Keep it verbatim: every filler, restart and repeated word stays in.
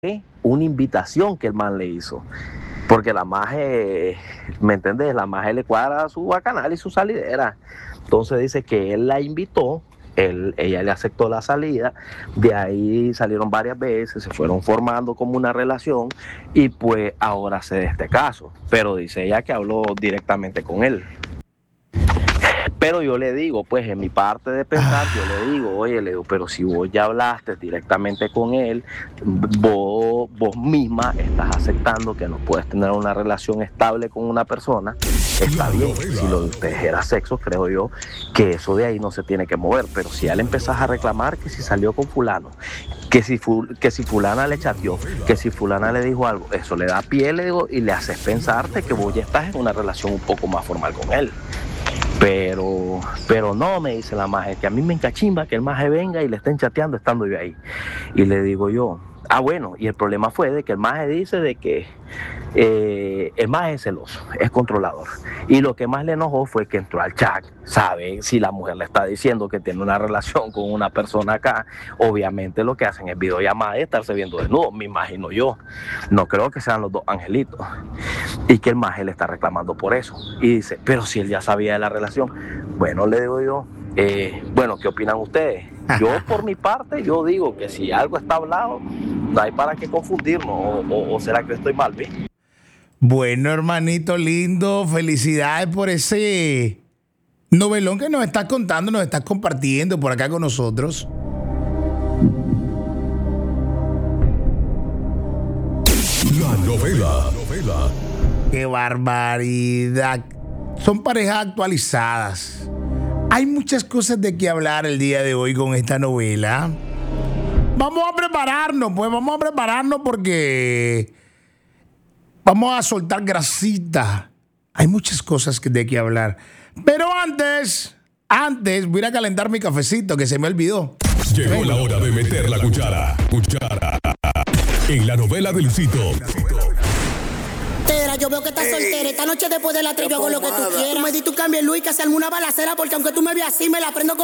una invitación que el man le hizo. Porque la maje, ¿me entendés? La maje le cuadra su bacanal y su salidera. Entonces dice que él la invitó, él, ella le aceptó la salida, de ahí salieron varias veces, se fueron formando como una relación y pues ahora se da este caso. Pero dice ella que habló directamente con él. Pero yo le digo, pues en mi parte de pensar, yo le digo, oye, le digo, pero si vos ya hablaste directamente con él, vos, vos misma estás aceptando que no puedes tener una relación estable con una persona, está bien. Si lo de ustedes era sexo, creo yo que eso de ahí no se tiene que mover. Pero si ya le empezás a reclamar que si salió con fulano, que si, ful, que si fulana le chateó, que si fulana le dijo algo, eso le da pie, le digo, y le haces pensarte que vos ya estás en una relación un poco más formal con él. Pero, pero no, me dice la maje, que a mí me encachimba que el maje venga y le estén chateando estando yo ahí. Y le digo yo, ah bueno, y el problema fue de que el maje dice de que eh, el maje es celoso, es controlador. Y lo que más le enojó fue que entró al chat, sabe, si la mujer le está diciendo que tiene una relación con una persona acá, obviamente lo que hacen es videollamada y estarse viendo desnudos, me imagino yo. No creo que sean los dos angelitos. Y que el maje le está reclamando por eso. Y dice, pero si él ya sabía de la relación. Bueno, le digo yo, eh, bueno, ¿qué opinan ustedes? Yo por mi parte, yo digo que si algo está hablado, no hay para qué confundirnos. O, o, o será que estoy mal, ¿ves? Bueno, hermanito lindo, felicidades por ese novelón que nos estás contando, nos estás compartiendo por acá con nosotros. La novela. novela. ¡Qué barbaridad! Son parejas actualizadas. Hay muchas cosas de qué hablar el día de hoy con esta novela. Vamos a prepararnos, pues vamos a prepararnos porque vamos a soltar grasita. Hay muchas cosas de qué hablar. Pero antes, antes voy a ir a calentar mi cafecito que se me olvidó. Llegó Venga. La hora de meter la cuchara. Cuchara. En la novela del Cito. Yo veo que estás Ey. soltera. Esta noche después de la tri yo hago lo que tú quieras. Tú me di tu cambio, Luis, que se arme una balacera porque aunque tú me veas así, me la prendo con